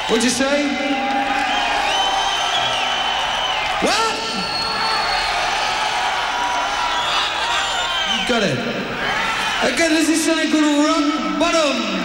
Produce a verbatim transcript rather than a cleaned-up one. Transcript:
What'd you say? What? You got it. Okay, this is something called Rock Bottom.